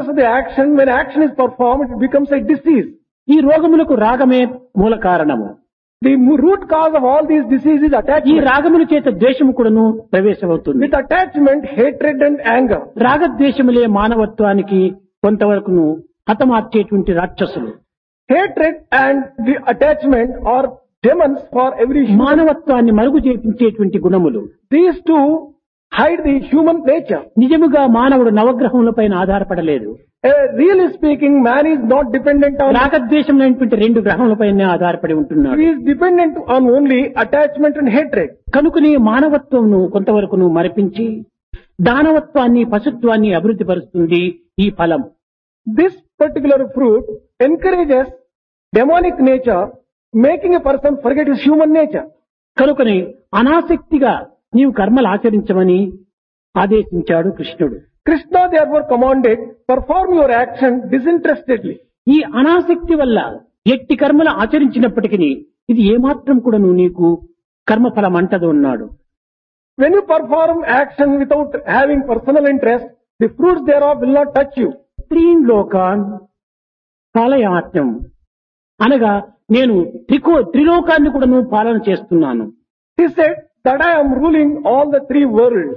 of the action, when action is performed, it becomes a disease. ఈ రోగములకు రాగమే మూల కారణము. The root cause of all these diseases is ఈ attachment. రాగముల చేత ద్వేషము కూడాను ప్రవేశమవుతుంది. With attachment, hatred and anger. రాగద్వేషములే మానవత్వానికి కొంతవరకును హతమార్చేటువంటి రాక్షసులు. Hatred and the attachment are demons for every human. మానవత్వాన్ని మరుగు చేపించేటువంటి గుణములు. These two hide the human nature. నిజముగా మానవుడు నవగ్రహములపైన ఆధారపడలేదు. Really speaking, man is not dependent on. రాగద్వేషములైనటువంటి రెండు గ్రహములపైన ఆధారపడి ఉంటున్నాడు. He is dependent on only attachment and hatred. కనుకనే మానవత్వమును కొంతవరకును మరిపించి దానవత్వాన్ని పశుత్వాన్ని అభివృద్ధి పరుస్తుంది ఈ ఫలం. This particular fruit encourages demonic nature, making a person forget his human nature. కనుకనే అనాసక్తిగా నీవు కర్మలు ఆచరించమని ఆదేశించాడు కృష్ణుడు. Krishna therefore commanded, perform your action disinterestedly. ఈ అనాసక్తి వల్ల ఎట్టి కర్మలు ఆచరించినప్పటికీ ఇది ఏమాత్రం కూడా నువ్వు నీకు కర్మఫలం అంటదు అన్నాడు. When you perform action without having personal interest, the fruits thereof will not touch you. త్రీన్ లోకాన్ పాలయాత్యం అనగా నేను త్రిలోకాన్ని కూడా నువ్వు పాలన చేస్తున్నాను. He said that I am ruling all the three worlds.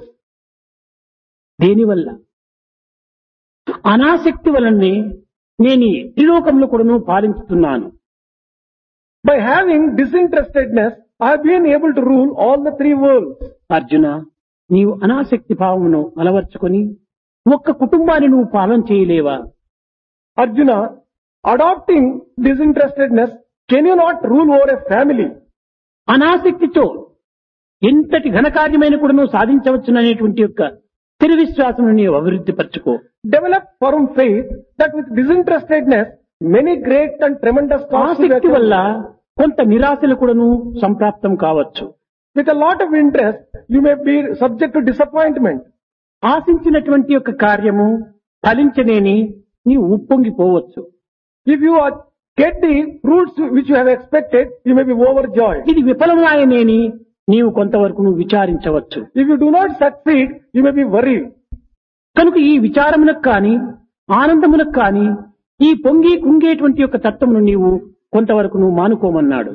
దేనివల్ల అనాసక్తి వలనే నేను ఈ త్రిలోకంలో కూడా నువ్వు పాలించుతున్నాను. By having disinterestedness, I have been able to rule all the three worlds. Arjuna, నీవు అనాసక్తి భావమును అలవర్చుకొని ఒక్క కుటుంబాన్ని నువ్వు పాలన చేయలేవా? Arjuna, adopting disinterestedness, can you not rule over a family? అనాసక్తితో ఎంతటి ఘనకార్యమైన కూడా నువ్వు సాధించవచ్చుననేటువంటి యొక్క స్థిర విశ్వాసం నీవు అభివృద్ధి పరచుకో. Develop firm faith that with disinterestedness, many great and tremendous tasks will be ఆసక్తి వల్ల accomplished. కొంత నిరాశలు కూడాను సంప్రాప్తం కావచ్చు. With a lot of interest, you may be subject to disappointment. ఆశించినటువంటి యొక్క కార్యము ఫలించనేని నీవు ఉప్పొంగిపోవచ్చు. If you get the fruits which you have expected, you may be overjoyed. ఇది విఫలమాయనేని నీవు కొంతవరకు నువ్వు విచారించవచ్చు. If you do not succeed, you may be worried. కనుక ఈ విచారమునకు కాని ఆనందమునకు కాని ఈ పొంగి కుంగేటువంటి యొక్క తత్వమును నీవు కొంతవరకు నువ్వు మానుకోమన్నాడు.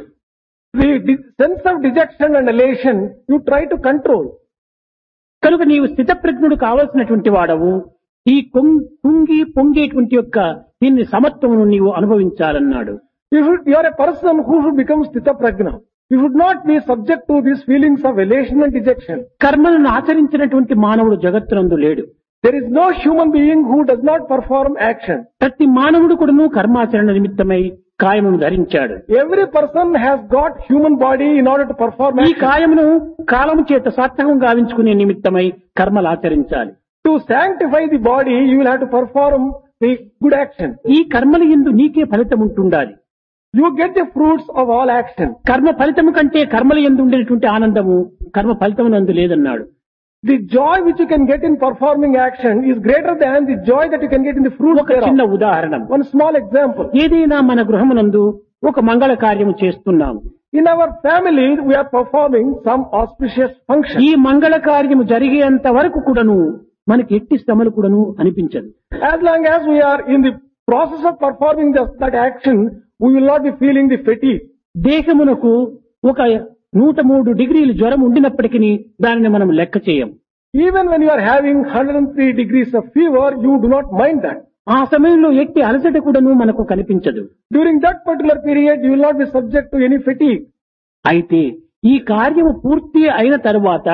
The sense of dejection and elation, you try to control. కనుక నీవు స్థితప్రజ్ఞుడు కావలసినటువంటి వాడవు. ఈ కుంగి పొంగేటువంటి యొక్క దీన్ని సమత్వమును నీవు అనుభవించాలన్నాడు. You are a person who should become sthita prajna. You should not be subject to these feelings of elation and dejection. కర్మలను ఆచరించినటువంటి మానవుడు జగత్తునందు లేడు. There is no human being who does not perform action. ప్రతి మానవుడు కూడాను కర్మాచరణ నిమిత్తమై కాయమును ధరించాడు. Every person has got human body in order to perform ఈ action. కాయమును కాలము చేత సార్థకం గావించుకునే నిమిత్తమై కర్మలు ఆచరించాలి. To sanctify the body, you will have to perform the good action. ఈ కర్మల యందు నీకే ఫలితం ఉంటుండాలి. You get the fruits of all action. కర్మ ఫలితము కంటే కర్మల యందు ఉండేటువంటి ఆనందము కర్మ ఫలితమునందు లేదన్నాడు. The joy which you can get in performing action is greater than the joy that you can get in the fruits ఒక చిన్న thereof. ఉదాహరణ, One small example. ఏదైనా మన గృహమునందు ఒక మంగళ కార్యము చేస్తున్నాము. In our family, we are performing some auspicious function. ఈ మంగళ కార్యము జరిగేంత వరకు కూడాను మనకి ఎట్టి శ్రమలు కూడాను అనిపించదు. As long as we are in the process of performing that action, we will not be feeling the fatigue. దేహమునకు ఒక 103 డిగ్రీలు జ్వరం ఉండినప్పటికీ దానిని మనం లెక్క చేయం. Even when you are having 103 degrees of fever, you do not mind that. ఆ సమయంలో ఎట్టి అలసట కూడాను మనకు కనిపించదు. During that particular period, you will not be subject to any fatigue. అయితే ఈ కార్యము పూర్తి అయిన తరువాత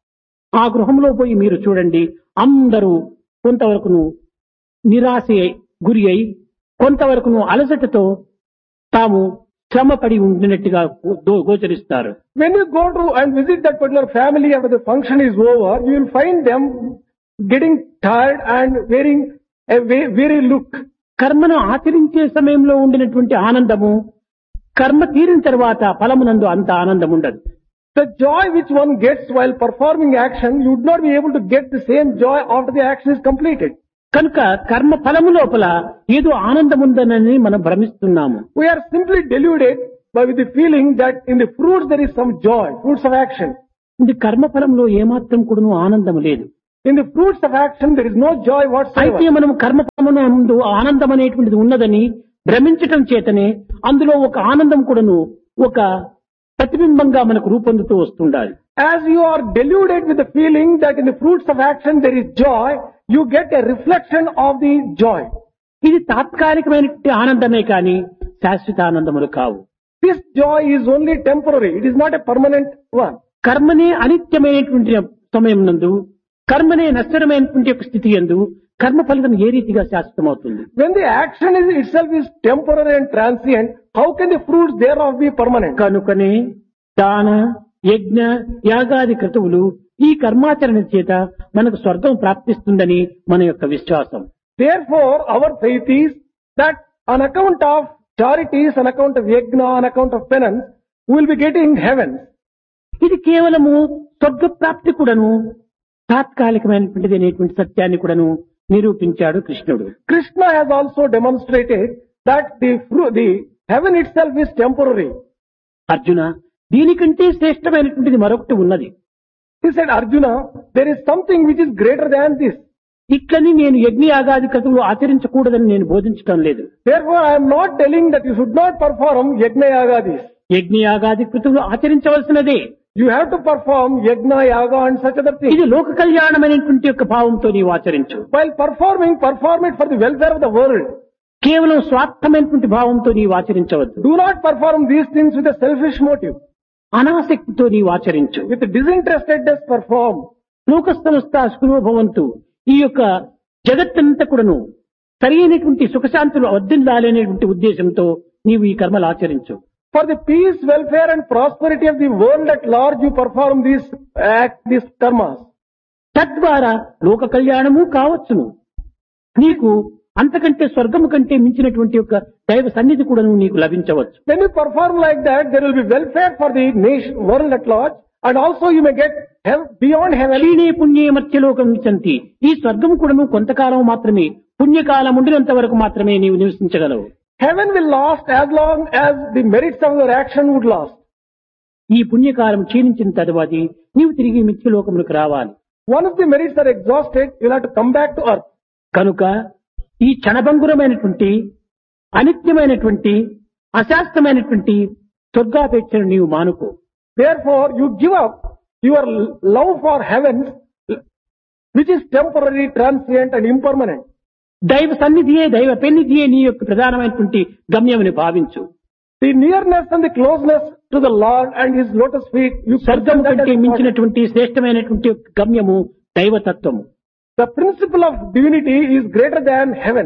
ఆ గృహంలో పోయి మీరు చూడండి, అందరూ కొంతవరకును నిరాశ గురి అయి కొంతవరకును అలసటతో తాము శ్రమపడి ఉండినట్టుగా గోచరిస్తారు. When you go to and visit that particular family after the function is over, you will find them getting tired and wearing a weary look. కర్మను ఆచరించే సమయంలో ఉండినటువంటి ఆనందము కర్మ తీరిన తర్వాత ఫలమునందు అంత ఆనందం ఉండదు. The joy which one gets while performing action, you would not be able to get the same joy after the action is completed. కనుక కర్మ ఫలము లోపల ఏదో ఆనందం ఉందనని మనం భ్రమిస్తున్నాము. We are simply deluded by with the feeling that in the fruits there is some joy, fruits of action. ఇది కర్మ ఫలంలో ఏమాత్రం కూడాను ఆనందం లేదు. In the fruits of action, there is no joy అయితే whatsoever. మనం కర్మఫలమునందు ఆనందం అనేటువంటిది ఉన్నదని భ్రమించటం చేతనే అందులో ఒక ఆనందం కూడాను ఒక ప్రతిబింబంగా మనకు రూపొందుతూ వస్తుండాలి. As you are deluded with the feeling that in the fruits of action there is joy, you get a reflection of the joy. ఇది తాత్కాలికమైనటువంటి ఆనందమే కానీ శాశ్వత ఆనందములు కావు. This joy is only temporary. It is not a permanent one. కర్మనే అనిత్యమైనటువంటి సమయం నందు కర్మనే నశ్వరమైనటువంటి యొక్క స్థితి యందు కర్మ ఫలితం ఏ రీతిగా శాశ్వతమవుతుంది? When the action is itself is temporary and transient, how can the fruits thereof be permanent? కనుకనే దాన యజ్ఞ యాగాది క్రతువులు ఈ కర్మాచరణ చేత మనకు స్వర్గం ప్రాప్తిస్తుందని మన యొక్క విశ్వాసం. Therefore, our faith is that on account of charities, on account of yajna, on account of penance, we will be getting heaven. ఇది కేవలము స్వర్గ ప్రాప్తి కూడాను తాత్కాలికమైనటువంటిది అనేటువంటి సత్యాన్ని కూడాను నిరూపించాడు కృష్ణుడు. Krishna has also demonstrated that the heaven itself is temporary. Arjuna, దీనికంటే శ్రేష్టమైనటువంటిది మరొకటి ఉన్నది. He said, Arjuna, there is something which is greater than this. ఇట్లని నేను యజ్ఞ యాగాది క్రతువులు ఆచరించకూడదని నేను బోధించటం లేదు. Therefore, I am not telling that you should not perform yajna yagadis. యజ్ఞ యాగాది క్రతువులు ఆచరించవలసినదే. You have to perform yajna, yaga and such other things. ఇది లోక కళ్యాణమైనటువంటి యొక్క భావంతో నీవు ఆచరించు. While perform it for the welfare of the world. కేవలం స్వార్థమైనటువంటి భావంతో నీవు ఆచరించవద్దు. Do not perform these things with a selfish motive. అనాసక్తితో నీవు ఆచరించు. With disinterestedness perform. లోక సంస్థ సుఖభవంతు, ఈ యొక్క జగత్తంతా కూడాను సరైనటువంటి సుఖశాంతులు వర్ధిల్లాలనేటువంటి ఉద్దేశంతో నీవు ఈ కర్మలు ఆచరించు. For the peace, welfare and prosperity of the world at large, you perform these karmas. తద్వారా లోక కళ్యాణము కావచ్చును. నీకు అంతకంటే స్వర్గము కంటే మించినటువంటి యొక్క దైవ సన్నిధి కూడా నీకు లభించవచ్చు. When you perform like that, there will be welfare for the nation, world at large, and also you may get beyond heaven. క్షీణే పుణ్యే మధ్యలోకం విచంతి. ఈ స్వర్గము కూడాను కొంతకాలం మాత్రమే, పుణ్యకాలం ఉండినంత వరకు మాత్రమే నీవు నివసించగలవు. Heaven will last as long as the merits of your action would last. ఈ పుణ్యకాలం క్షీణించిన తరువాత నీవు తిరిగి మిథ్యలోకములకు రావాలి. Once the merits are exhausted, you will have to come back to earth. కనుక ఈ క్షణభంగురమైనటువంటి అనిత్యమైనటువంటి అశాస్త్రమైనటువంటి స్వర్గాపేక్షను నీవు మానుకో. Therefore, you give up your love for heaven, which is temporary, transient and impermanent. దైవ సన్నిధియే దైవ పెన్నిధియే నీ యొక్క ప్రధానమైనటువంటి గమ్యమని భావించు. The nearness and the closeness to the Lord and His lotus feet, you స్వర్గం కంటే మించినటువంటి శ్రేష్టమైనటువంటి గమ్యము దైవతత్వము. The principle of divinity is greater than heaven.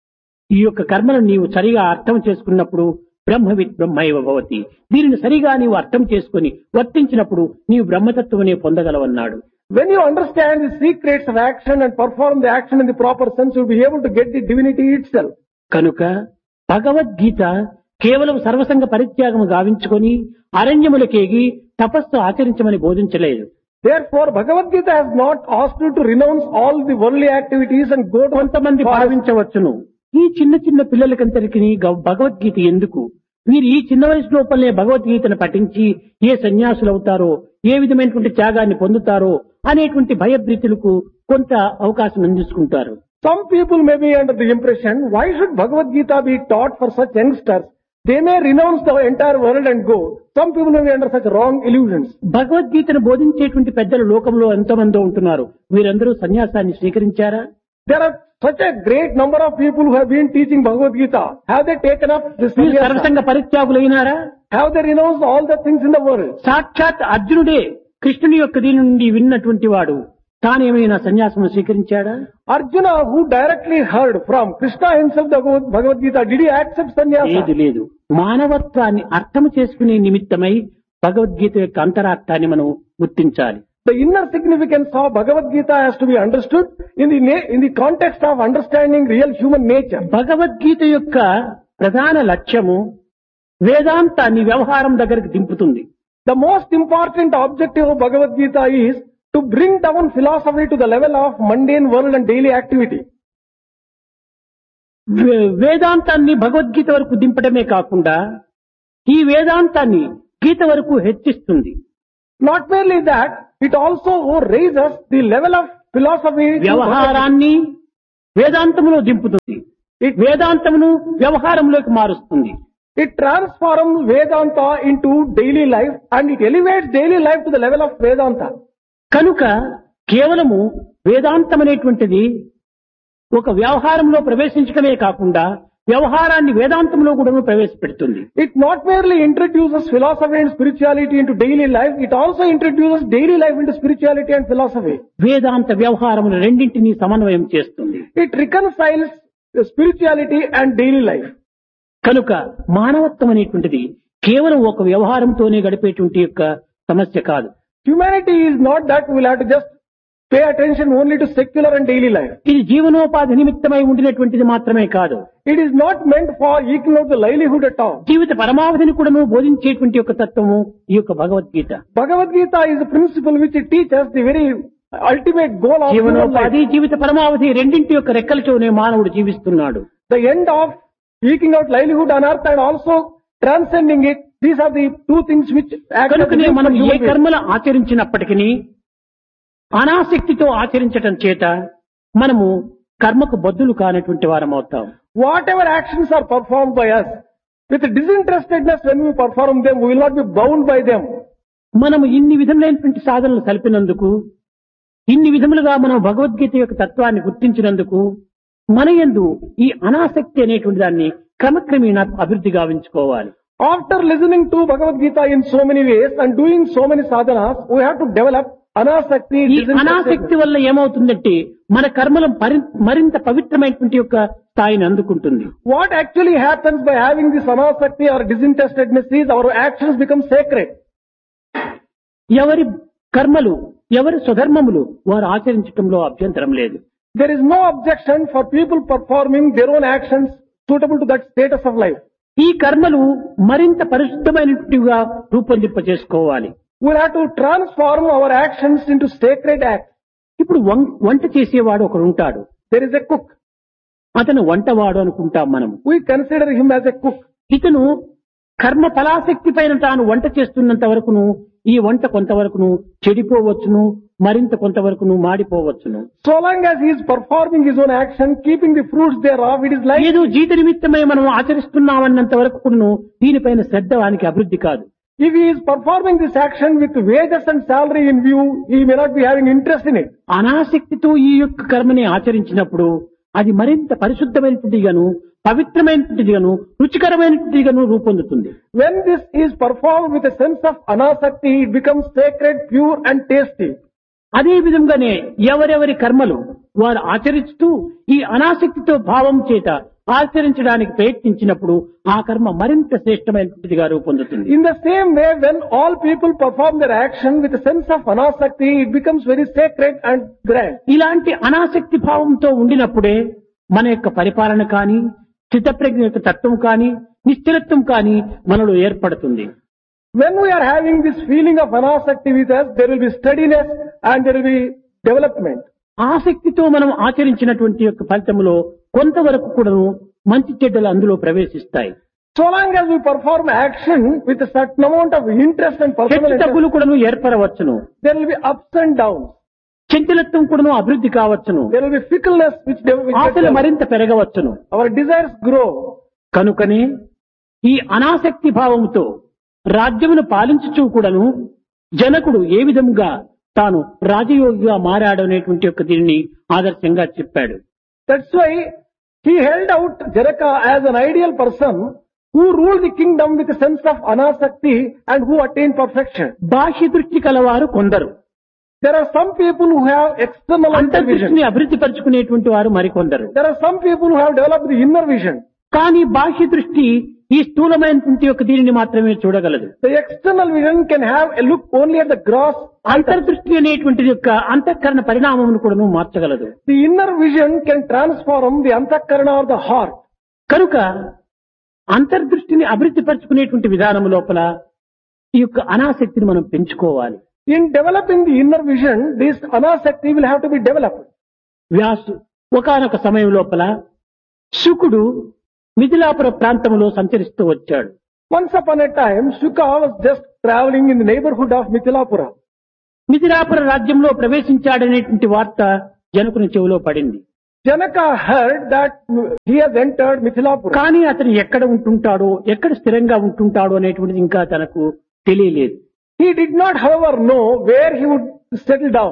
ఈ యొక్క కర్మను నీవు సరిగా అర్థం చేసుకున్నప్పుడు బ్రహ్మవిత్ బ్రహ్మైవ భవతి. దీనిని సరిగా నీవు అర్థం చేసుకుని వర్తించినప్పుడు నీవు బ్రహ్మతత్వమునే పొందగలవన్నాడు. When you understand the secrets of action and perform the action in the proper sense, you will be able to get the divinity itself. కనుక భగవద్గీత కేవలం సర్వసంగ పరిత్యాగము గావించుకొని అరణ్యములకేగి తపస్సు ఆచరించమని బోధించలేదు. Therefore, Bhagavad Gita has not asked you to renounce all the worldly activities and go to కొంతమంది భావించవచ్చును, ఈ చిన్న చిన్న పిల్లలకంతరికి భగవద్గీత ఎందుకు, వీరు ఈ చిన్న వయసు లోపలనే భగవద్గీతను పఠించి ఏ సన్యాసులు అవుతారో, ఏ విధమైనటువంటి త్యాగాన్ని పొందుతారో అనేటువంటి భయభ్రీతులకు కొంత అవకాశం అందించుకుంటారు. Some people may be under the impression, why should Bhagavad Gita be taught for such youngsters? They may renounce the entire world and go. Some people may be under such wrong illusions. భగవద్గీతను బోధించేటువంటి పెద్దలు లోకంలో ఎంతమంది ఉంటున్నారు, వీరందరూ సన్యాసాన్ని స్వీకరించారా? There are such a great number of people who have been teaching Bhagavad Gita. Have they taken up this వీరు sannyasa? సర్వసంగ పరిత్యాగులైనారా? Have they renounced all the things in the world? సాక్షాత్ అర్జునుడే కృష్ణుని యొక్క దీని నుండి విన్నటువంటి వాడు తానేమైనా సన్యాసం స్వీకరించాడా? Arjuna, who directly heard from Krishna himself the Bhagavad Gita, did he accept sannyasa? లేదు లేదు. మానవత్వాన్ని అర్థం చేసుకునే నిమిత్తమై భగవద్గీత యొక్క అంతరార్థాన్ని మనం గుర్తించాలి. The inner significance of Bhagavad Gita has to be understood in the context of understanding real human nature. Bhagavad Gita యొక్క ప్రధాన లక్ష్యము వేదాంతాన్ని వ్యవహారం దగ్గరికి దింపుతుంది. The most important objective of Bhagavad Gita is to bring down philosophy to the level of mundane world and daily activity. వేదాంతాన్ని భగవద్గీత వరకు దింపడమే కాకుండా ఈ వేదాంతాన్ని గీత వరకు హెచ్చిస్తుంది. Not merely that, it also raises the level of philosophy to వ్యవహారాన్ని వేదాంతములో దింపుతుంది. వేదాంతమును వ్యవహారంలోకి మారుస్తుంది. it transforms Vedanta into daily life and it elevates daily life to the level of Vedanta. కనుక కేవలము వేదాంతం అనేటువంటిది ఒక వ్యవహారంలో ప్రవేశించడమే కాకుండా వ్యవహారాన్ని వేదాంతంలో కూడా ప్రవేశపెడుతుంది. It not merely introduces philosophy and spirituality into daily life, it also introduces daily life into spirituality and philosophy. వేదాంత వ్యవహారములు రెండింటినీ సమన్వయం చేస్తుంది. It reconciles spirituality and daily life. కనుక మానవత్వం అనేటువంటిది కేవలం ఒక వ్యవహారంతోనే గడిపేటువంటి యొక్క సమస్య కాదు. Humanity is not that we will have to just pay attention only to secular and daily life. ఇది జీవనోపాధి నిమిత్తమై ఉండినటువంటిది మాత్రమే కాదు. It is not meant for eking out the livelihood at all. జీవిత పరమావధిని కూడాను బోధించేటువంటి యొక్క తత్వము ఈ యొక్క Bhagavad Gita. Bhagavad Gita is a principle which it teaches the very ultimate goal of human life. జీవనోపాధి జీవిత పరమావధి రెండింటి యొక్క రెక్కలతోనే మానవుడు జీవిస్తున్నాడు. The end of eking out livelihood on earth and also transcending it, these are the two things which act as కనుకనే the మనం ఏ human being. కర్మలు ఆచరించినప్పటికీ అనాసక్తితో ఆచరించటం చేత మనము కర్మకు బద్దులు కానటువంటి వారం అవుతాం. Whatever actions are performed by us, with disinterestedness when we perform them, we will not be bound by them. మనము ఇన్ని విధములైనటువంటి సాధనలు కలిపినందుకు, ఇన్ని విధములుగా మనం భగవద్గీత యొక్క తత్వాన్ని గుర్తించినందుకు మన యందు ఈ అనాసక్తి అనేటువంటి దాన్ని క్రమక్రమేణా అభివృద్ధి గావించుకోవాలి. After listening to Bhagavad Gita in so many ways and doing so many sadhanas, we have to develop anasakti. ఈ అనాసక్తి వల్ల ఏమవుతుందంటే మన కర్మలు మరింత పవిత్రమైనటువంటి యొక్క స్థాయిని అందుకుంటుంది. What actually happens by having this anasakti or disinterestedness is our actions become sacred. ఎవరి కర్మలు ఎవరి స్వధర్మములు వారు ఆచరించడంలో అభ్యంతరం లేదు. There is no objection for people performing their own actions suitable to that status of life. ఈ కర్మలు మరింత పరిశుద్ధమైనట్టుగా రూపొందింపజేసుకోవాలి. We'll have to transform our actions into sacred acts. ఇప్పుడు వంట చేసేవాడు ఒకడు ఉంటాడు. There is a cook. అతను వంటవాడు అనుకుంటాం మనం. We consider him as a cook. ఇతను కర్మ ఫలాసక్తి పైన తాను వంట చేస్తున్నంత వరకును ఈ వంట కొంతవరకును చెడిపోవచ్చును, మరింత కొంతవరకును మాడిపోవచ్చును. So long as he is performing his own action, keeping the fruits thereof, it is like ఏదో జీత నిమిత్తమై మనం ఆచరిస్తున్నామన్నంత వరకు దీనిపైన శ్రద్ధ వానికి అభివృద్ధి కాదు. if he is performing this action with wages and salary in view, he may not be having interest in it. అనాసక్తితో ఈ యొక్క కర్మని ఆచరించినప్పుడు అది మరింత పరిశుద్ధమైనటువంటిగాను, పవిత్రమైనటువంటిగాను, రుచికరమైనటువంటిగాను రూపొందుతుంది. When this is performed with a sense of anasakti, it becomes sacred, pure and tasty. అదే విధంగానే ఎవరెవరి కర్మలు వారు ఆచరిస్తూ ఈ అనాసక్తితో భావం చేత ఆచరించడానికి ప్రయత్నించినప్పుడు ఆ కర్మ మరింత శ్రేష్టమైనటువంటిదిగా రూపొందుతుంది. In the same way, when all people perform their action with a sense of anasakti, it becomes very sacred and grand. ఇలాంటి అనాసక్తి భావంతో ఉండినప్పుడే మన యొక్క పరిపాలన కానీ, స్థితప్రజ్ఞ యొక్క తత్వం కానీ, నిశ్చలత్వం కానీ మనలో ఏర్పడుతుంది. When we are having this feeling of anasakti with us, there will be steadiness and there will be development. ఆసక్తితో మనం ఆచరించినటువంటి యొక్క ఫలితములో కొంతవరకు కూడాను మంచి చెడ్డలు అందులో ప్రవేశిస్తాయి. So long as we perform action with a certain amount of interest and personal interest, తప్పులు కూడాను ఏర్పడవచ్చును. there will be ups and downs. చంచలత్వం కూడాను అభివృద్ధి కావచ్చును. There will be fickleness which ఆశలు మరింత పెరగవచ్చును. our desires grow. కనుకనే ఈ అనాసక్తి భావంతో రాజ్యమును పాలించుచూ కూడాను జనకుడు ఏ విధంగా తాను రాజయోగిగా మారాడనేటువంటి యొక్క దీనిని ఆదర్శంగా చెప్పాడు. That's why he held out Janaka as an ideal person who ruled the kingdom with a sense of anasakti and who attained perfection. బాహ్య దృష్టి కలవారు కొందరు, There are some people who have external అంతర్దృష్టిని vision. అభివృద్ధి పరుచుకునేటువంటి వారు మరికొందరు. There are some people who have developed the inner vision. కానీ బాహ్య దృష్టి ఈ స్థూలమైనటువంటి యొక్క దీనిని మాత్రమే చూడగలదు. The external vision can have a look only at the gross. అంతర్దృష్టి అనేటువంటి యొక్క అంతఃకరణ పరిణామమును కూడా మార్చగలదు. The inner vision can transform the antakarana or the heart. కనుక అంతర్దృష్టిని అభివృద్ధి పరుచుకునేటువంటి విధానం లోపల ఈ యొక్క అనాసక్తిని మనం పెంచుకోవాలి. In developing the inner vision, this anasakti will have to be developed. Vyasu ఒకానొక సమయం లోపల శుకుడు మిథిలాపుర ప్రాంతంలో సంచరిస్తూ వచ్చాడు. Once upon a time, Shuka was just traveling in the neighborhood of Mithilapura. Mithilapura రాజ్యంలో ప్రవేశించాడనేటువంటి వార్త జనకుని చెవిలో పడింది. Janaka heard that he has entered Mithilapura. కానీ అతను ఎక్కడ ఉంటుంటాడో, ఎక్కడ స్థిరంగా ఉంటుంటాడో అనేటువంటిది ఇంకా తనకు తెలియలేదు. He did not, however, know where he would settle down.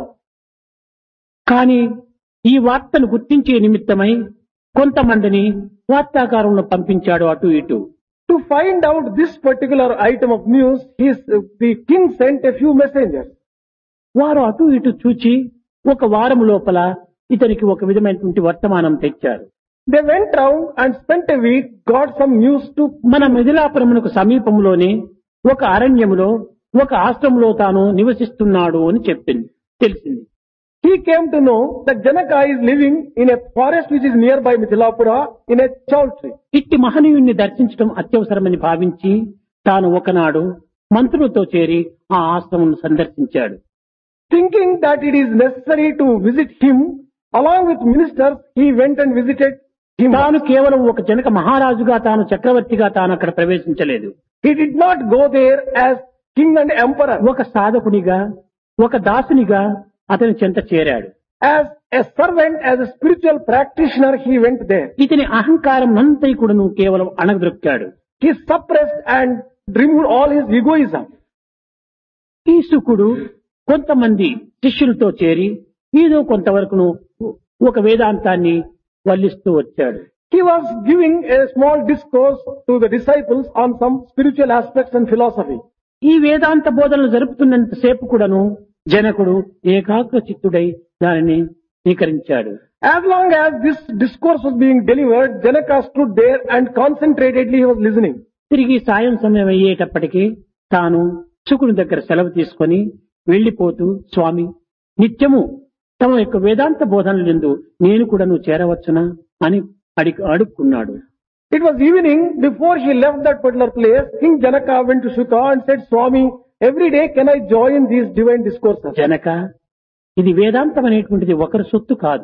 కానీ ఈ వార్తను గుర్తించే నిమిత్తమై కొంతమందిని వార్తాకారంలో పంపించాడు అటు ఇటు. To find out this particular item of news, the king sent a few messengers. వారు అటు ఇటు చూచి ఒక వారం లోపల ఇతనికి ఒక విధమైనటువంటి వర్తమానం తెచ్చారు. They went round and spent a week, got some news to మన మిథిలాపురమునకు సమీపంలోనే ఒక అరణ్యములో ఒక ఆశ్రమంలో తాను నివసిస్తున్నాడు అని తెలిసింది. He came to know that Janaka is living in a forest which is nearby Mithilapura in a chowtree. ఇట్టి మహనీయుణ్ణి దర్శించడం అత్యవసరమని భావించి తాను ఒకనాడు మంత్రులతో చేరి ఆ ఆశ్రమం సందర్శించాడు. Thinking that it is necessary to visit him, along with ministers, he went and visited him. తాను కేవలం ఒక జనక మహారాజుగా తాను చక్రవర్తిగా తాను అక్కడ ప్రవేశించలేదు. He did not go there as king and emperor. ఒక సాధకునిగా, ఒక దాసునిగా అతని చెంత చేరాడు. As a servant, as a spiritual practitioner, he went there. ఇతని అహంకారం అంతా కూడాను కేవలం అణగదొక్కాడు. He suppressed and removed all his egoism. ఈ శుకుడు కొంతమంది శిష్యులతో చేరి ఏదో కొంతవరకును ఒక వేదాంతాన్ని వల్లిస్తూ వచ్చాడు. He was giving a small discourse to the disciples on some spiritual aspects and philosophy. ఈ వేదాంత బోధనలు జరుపుతున్నంత సేపు కూడాను జనకుడు ఏకాగ్ర చిత్తుడై దానిని స్వీకరించాడు. As long as this discourse was being delivered, Janaka stood there and concentratedly he was listening. తిరిగి సాయం సమయం అయ్యేటప్పటికీ తాను శుకుని దగ్గర సెలవు తీసుకొని వెళ్లిపోతూ, స్వామి, నిత్యము తమ యొక్క వేదాంత బోధనలందు నేను కూడా నువ్వు చేరవచ్చునా అని అడుక్కున్నాడు. It was evening before he left that particular place. King Janaka went to Shuka and said, Swami, every day can I join these divine discourses? Janaka, ఇది వేదాంతం అనేటువంటిది ఒకరి సొత్తు కాదు.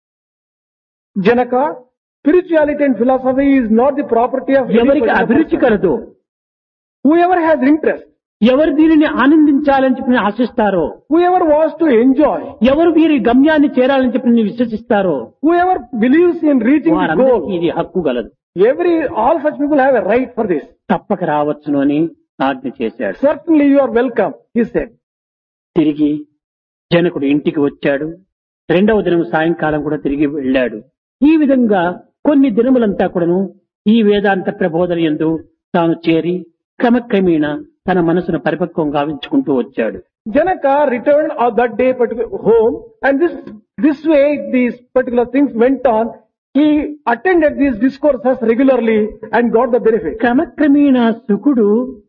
Janaka, spirituality and philosophy is not the property of ఎవరికి అభిరుచి కలదో, whoever has interest, ఎవరు దీనిని ఆనందించాలని చెప్పి ఆశిస్తారో, whoever wants to enjoy, ఎవరు వీరి గమ్యాన్ని చేరాలని చెప్పి విశ్వసిస్తారో, whoever believes in reaching the వారందరికీ goal, ఇది హక్కు గలదు. all such people have a right for this. తప్పక రావచ్చును అని ఆజ్ఞ చేశాడు. Certainly you are welcome, he said. తిరిగి జనకుడు ఇంటికి వచ్చాడు. రెండవ దినం సాయంకాలం కూడా తిరిగి వెళ్ళాడు. ఈ విధంగా కొన్ని దినములంతా కూడాను ఈ వేదాంత ప్రబోధన యందు తాను చేరి క్రమక్రమేణా తన మనసును పరిపక్వం గావించుకుంటూ వచ్చాడు. Janaka returned on that day home, and this way these particular things went on. He attended these discourses regularly and got the benefit. క్రమక్రమేణా శుకుడు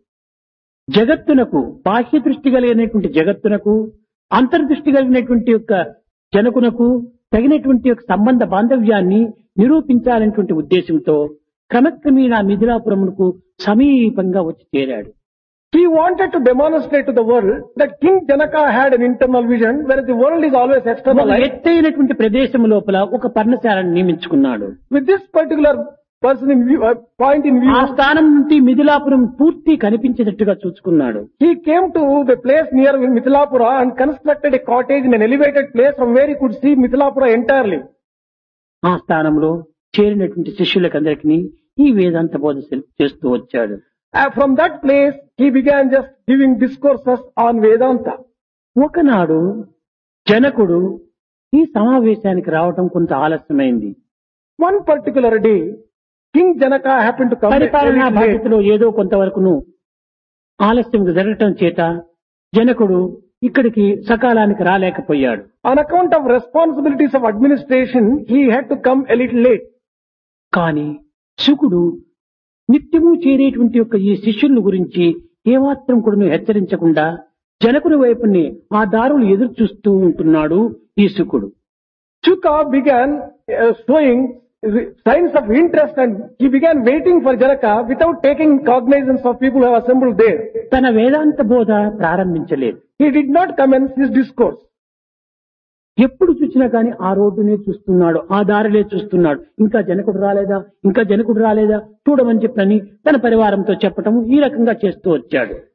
జగత్తునకు, బాహ్య దృష్టి కలిగినటువంటి జగత్తునకు, అంతర్దృష్టి కలిగినటువంటి యొక్క జనకునకు తగినటువంటి యొక్క సంబంధ బాంధవ్యాన్ని నిరూపించాలనేటువంటి ఉద్దేశంతో క్రమక్రమేణా మిథిలాపురమునకు సమీపంగా వచ్చి చేరాడు. He wanted to demonstrate to the world that King Janaka had an internal vision, whereas the world is always ఒక externalized. ఎత్తైనటువంటి ప్రదేశం లోపల ఒక పర్ణశాలను నియమించుకున్నాడు. With this particular person in view, point in view, ఆ స్థానం నుండి మిథిలాపురం పూర్తి కనిపించేటట్టుగా చూసుకున్నాడు. he came to the place near Mithilapura and constructed a cottage in an elevated place from where he could see Mithilapura entirely. ఆ స్థానంలో చేరినటువంటి శిష్యులకందరికీ ఈ వేదాంత బోధ చేస్తూ వచ్చాడు. From that place, he began just giving discourses on Vedanta. ఒకనాడు జనకుడు ఈ సమావేశానికి రావటం కొంత ఆలస్యమైంది. One particular day, King Janaka happened to come పరిపాలనా very late. బాధ్యతలో ఏదో కొంతవరకును ఆలస్యం జరగటం చేత జనకుడు ఇక్కడికి సకాలానికి రాలేకపోయాడు. On account of responsibilities of administration, he had to come a little late. కానీ శుకుడు నిత్యము చేరేటువంటి యొక్క ఈ శిష్యుల గురించి ఏమాత్రం కూడా హెచ్చరించకుండా జనకుని వైపుని ఆ దారులు ఎదురు చూస్తూ ఉంటున్నాడు ఈ శుకుడు. Shuka began showing signs of interest, and he began waiting for Janaka without taking cognizance of people who have assembled there. తన వేదాంత బోధ ప్రారంభించలేదు. He did not commence his discourse. ఎప్పుడు చూసినా కానీ ఆ రోడ్డునే చూస్తున్నాడు, ఆ దారిలే చూస్తున్నాడు. ఇంకా జనకుడు రాలేదా చూడమని చెప్పని తన పరివారంతో చెప్పటం ఈ రకంగా చేస్తూ వచ్చాడు.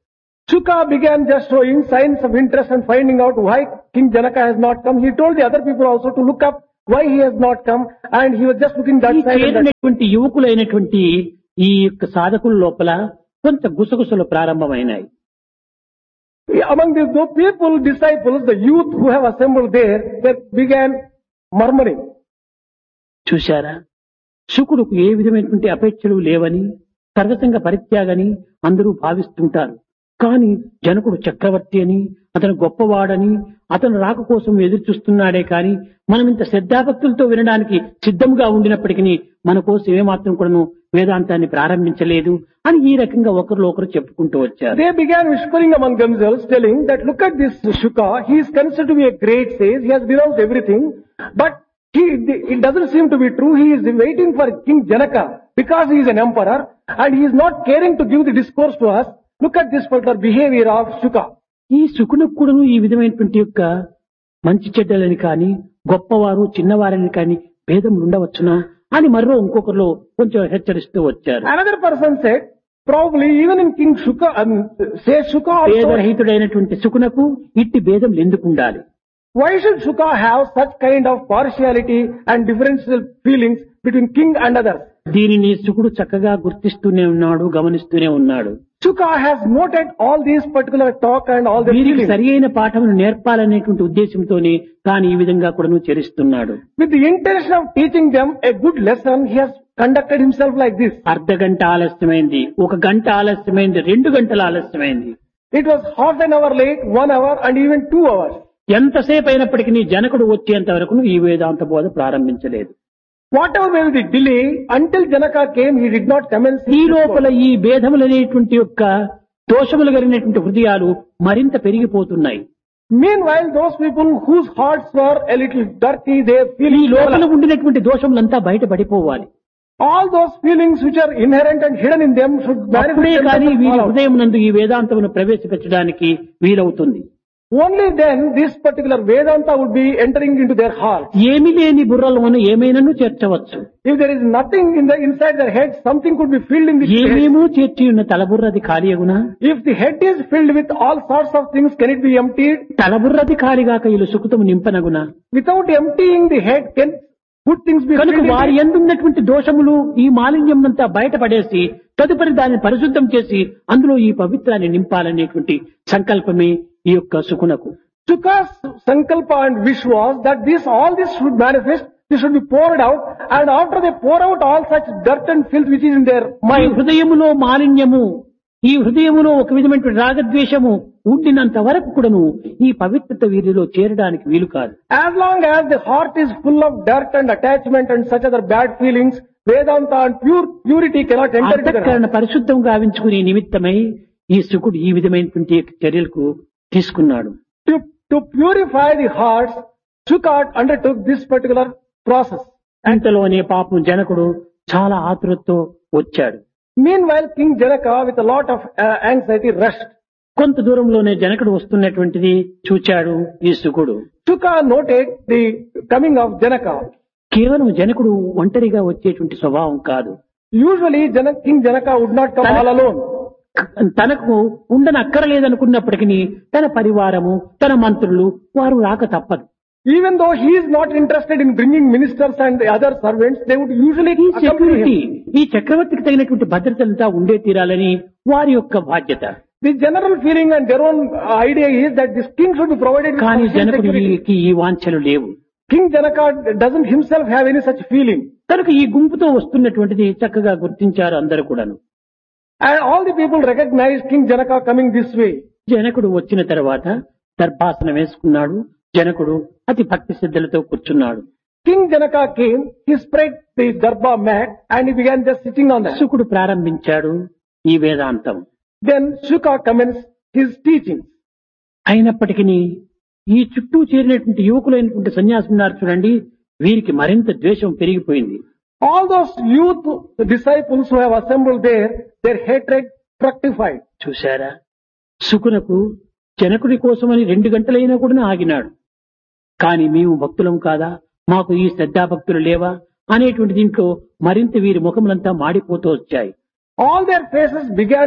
Shuka began just showing signs of interest and finding out why King Janaka has not come. He told the other people also to look up why he has not come, and he was just looking that ఈ side and that. చేరినటువంటి యువకులైనటువంటి ఈ యొక్క సాధకుల లోపల కొంత గుసగుసలు ప్రారంభమైనాయి. Among these people, disciples, the youth who have assembled there, they began murmuring. చూశారా, శుకుడుకు ఏ విధమైనటువంటి అపేక్షలు లేవని, సర్వసంగ పరిత్యాగని అందరూ భావిస్తుంటారు. కానీ జనకుడు చక్రవర్తి అని, అతను గొప్పవాడని, అతను రాక కోసం ఎదురు చూస్తున్నాడే కానీ మనం ఇంత శ్రద్ధాభక్తులతో వినడానికి సిద్ధంగా ఉండినప్పటికీ మన కోసం ఏమాత్రం కూడాను వేదాంతాన్ని ప్రారంభించలేదు అని ఈ రకంగా ఒకరిలో ఒకరు చెప్పుకుంటూ వచ్చారు. They began whispering among themselves, telling that look at this Shuka, he is considered to be a great sage, he has renounced everything, but it doesn't seem to be true. He is waiting for King Janaka because he is an emperor and he is not caring to give the discourse to us. Look at this particular behavior of Shuka. ఈ శుకునికి కూడాను ఈ విధమైనటువంటి యొక్క మంచి చెడ్డలని కానీ, గొప్పవారు చిన్నవారని కానీ భేదములు ఉండవచ్చునా అని మరో ఇంకొకరిలో కొంచెం హెచ్చరిస్తూ వచ్చారు. Another person said, probably even in King Shuka, says Shuka also, భేదరహితుడైనటువంటి శుకునకు ఇట్టి భేదములు ఎందుకు ఉండాలి? why should Shuka have such kind of partiality and differential feelings between king and others? దీనిని శుకుడు చక్కగా గుర్తిస్తూనే ఉన్నాడు, గమనిస్తూనే ఉన్నాడు. Shuka has noted all these particular talk and all the వీరికి feelings. సరి అయిన పాఠమును నేర్పాలనేటువంటి ఉద్దేశంతోనే తాను ఈ విధంగా కూడాను చరిస్తున్నాడు. With the intention of teaching them a good lesson, he has conducted himself like this. అర్ధ గంట ఆలస్యమైంది, 1 గంట ఆలస్యమైంది, 2 గంటలు ఆలస్యమైంది. It was half an hour late, 1 hour and even 2 hours. ఎంతసేపు అయినప్పటికీ జనకుడు వచ్చేంత వరకు ఈ వేదాంత బోధ ప్రారంభించలేదు. Whatever may be the delay, until Janaka came, he did not commence his ఈ discourse. లోపల ఈ భేదములనేటువంటి యొక్క దోషములు కలిగినటువంటి హృదయాలు మరింత పెరిగిపోతున్నాయి. Meanwhile, those people whose hearts were a little dirty, they feel ఈ లోపల ఉండినటువంటి దోషములంతా బయటపడిపోవాలి. all those feelings which are inherent and hidden in them should అప్పుడే manifest కానీ themselves వీరి all out. హృదయం నందు ఈ వేదాంతమును ప్రవేశపెట్టడానికి వీలవుతుంది. Only then this particular Vedanta would be entering into their heart. ఏమి లేని బుర్రలోను ఏమైనాను చేర్చవచ్చు. If there is nothing inside their head, something could be filled in the head. ఏమేమో చేర్చి ఉన్న తలబుర్రది ఖాళీయగునా? If the head is filled with all sorts of things, can it be emptied? తలబుర్రది ఖాళీగాక ఇల్లు సుఖతము నింపనగునా? Without emptying the head, can good things be కనుక filled వారి in? ఎందున్నటువంటి దోషములు ఈ మాలిన్యం అంతా బయటపడేసి తదుపరి దాన్ని పరిశుద్ధం చేసి అందులో ఈ పవిత్రాన్ని నింపాలనేటువంటి సంకల్పమే ఈ యొక్క సుకునకు. Shuka's sankalpa and wish was that all this should manifest, this should be poured out, and after they pour out all such dirt and filth which is in their ఈ mind, హృదయములో మాలిన్యము, ఈ హృదయములో ఒక విధమైన రాగద్వేషము ఉండినంత వరకు కూడాను ఈ పవిత్రత వీరిలో చేరడానికి వీలు కాదు. as long as the heart is full of dirt and attachment and such other bad feelings, Vedanta and purity cannot enter into their heart. అంతఃకరణ పరిశుద్ధం గావించుకునే నిమిత్తమై ఈ శుకుడు ఈ విధమైనటువంటి చర్యలకు తీసుకున్నాడు. To purify the hearts, Shuka undertook this particular process. అంతలోనే పాపం జనకుడు చాలా ఆతురతతో వచ్చాడు. Meanwhile, King Janaka, with a lot of anxiety, rushed. కొంత దూరంలోనే జనకుడు వస్తున్నటువంటిది చూచాడు ఈ శుకుడు. Shuka noted the coming of Janaka. కేవలం జనకుడు ఒంటరిగా వచ్చేటువంటి స్వభావం కాదు. Usually, King Janaka would not come all alone. తనకు ఉండనక్కరలేదనుకున్నప్పటికీ తన పరివారము, తన మంత్రులు వారు రాక తప్పదు. Even though he is not interested in bringing ministers and the other servants, they would usually ఈ accompany సెక్యూరిటీ, him. ఈ చక్రవర్తికి తగినటువంటి భద్రతలంతా ఉండే తీరాలని వారి యొక్క బాధ్యత. The general feeling and their own idea is that this king should be provided with కానీ sufficient security. జనకుడికి ఈ వాంఛలు లేవు. King Janaka doesn't himself have any such feeling. కనుక ఈ గుంపుతో వస్తున్నటువంటిది చక్కగా గుర్తించారు అందరూ కూడాను. And all the people recognized King Janaka coming this way. జనకుడు వచ్చిన తర్వాత దర్భాసనం వేసుకున్నాడు. జనకుడు అతి భక్తి శ్రద్ధలతో కూర్చున్నాడు. King Janaka came, he spread the darba mat and he began just sitting on that. శుకుడు ప్రారంభించాడు ఈ వేదాంతం. Then Shuka commenced his teaching. అయినప్పటికీ ఈ చుట్టూ చేరినటువంటి యువకులైనటువంటి సన్యాసి ఉన్నారు చూడండి, వీరికి మరింత ద్వేషం పెరిగిపోయింది. All those youth disciples who have assembled there, their hatred fructified. చూశారా, శుకునకు జనకుడి కోసమని 2 గంటలైనా కూడా ఆగినాడు. కానీ మేము భక్తులం కాదా, మాకు ఈ శ్రద్ధాభక్తులు లేవా అనేటువంటి దీంట్లో మరింత వీరి ముఖములంతా మాడిపోతూ వచ్చాయి. All their faces began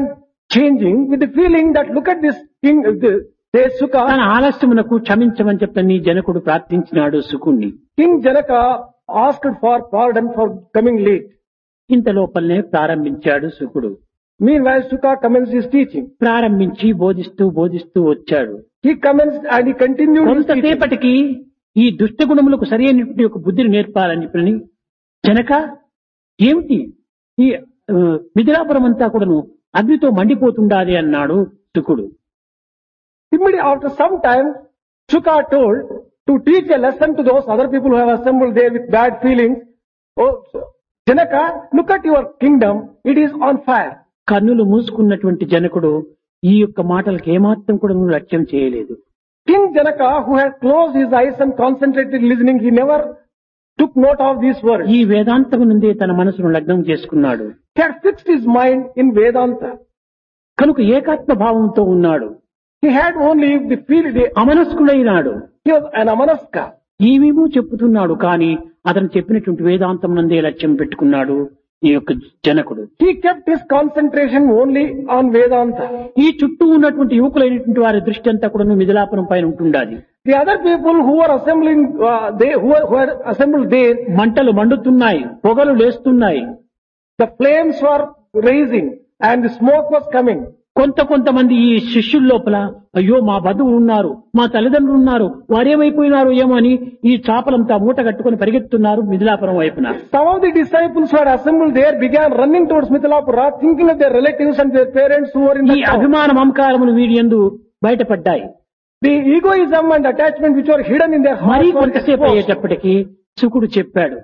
changing with the feeling that look at this king, says Shuka. తన ఆలస్యమునకు క్షమించమని చెప్పని జనకుడు ప్రార్థించినాడు శుకుణ్ణి. King Janaka asked for pardon for coming late. ఇంత లోపలనే ప్రారంభించాడు శుకుడు. Meanwhile, Shuka commenced his teaching. ప్రారంభించి బోధిస్తూ వచ్చాడు. He commenced and he continued his teaching. కొంతసేపటికి ఈ దుష్ట గుణములకు సరైనటువంటి ఒక బుద్ధిని నేర్పాలని చెప్పని జనక ఏమిటి ఈ మిథిలాపురం అంతా కూడాను అగ్నితో మండిపోతుండాలి అన్నాడు శుకుడు. Immediately after some time, Shuka told to teach a lesson to those other people who have assembled there with bad feelings. Oh, Janaka, look at your kingdom, it is on fire. కన్నులు మూసుకున్నటువంటి జనకుడు ఈ యొక్క మాటలకు ఏమాత్రం కూడా లక్ష్యం చేయలేదు. King Janaka, who had closed his eyes and concentrated listening, he never took note of these words. ఈ వేదాంతము నుండే తన మనసును లగ్నం చేసుకున్నాడు. He had fixed his mind in Vedanta. కనుక ఏకాత్మ భావంతో ఉన్నాడు. He had only the feeling, అమనస్కుడైనాడు. he was an amanaska. ఏమేమో చెప్పుతున్నాడు కానీ అతను చెప్పినటువంటి వేదాంతం నందే లక్ష్యం పెట్టుకున్నాడు ఈ యొక్క జనకుడు. He kept his concentration only on Vedanta. ఈ చుట్టూ ఉన్నటువంటి యువకులైనటువంటి వారి దృష్టి అంతా కూడా మిథిలాపురం పైన ఉంటుండాలి. The other people who were assembling, who were assembled there, మంటలు మండుతున్నాయి, పొగలు లేస్తున్నాయి. the flames were raising and the smoke was coming. కొంతమంది ఈ శిష్యుల లోపల అయ్యో మా బంధువులు ఉన్నారు, మా తల్లిదండ్రులు ఉన్నారు, వారేమైపోయినారు ఏమో అని ఈ చాపలంతా మూట కట్టుకుని పరిగెత్తున్నారు మిథిలాపురం వైపున. Some of the disciples who had assembled there began running towards Mithilapura, thinking of their relatives and their parents who were in the ఈ town. అభిమాన మమకారములు వీడి యందు బయటపడ్డాయి. The egoism and attachment which were hidden in their మరీ hearts were కొంతసేపు exposed. అయ్యేటప్పటికి శుకుడు చెప్పాడు,